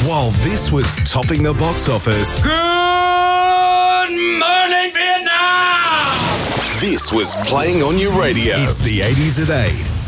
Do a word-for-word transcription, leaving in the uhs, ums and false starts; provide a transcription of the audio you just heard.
while this was topping the box office. Good morning, Vietnam! This was playing on your radio. It's the eighties at eight.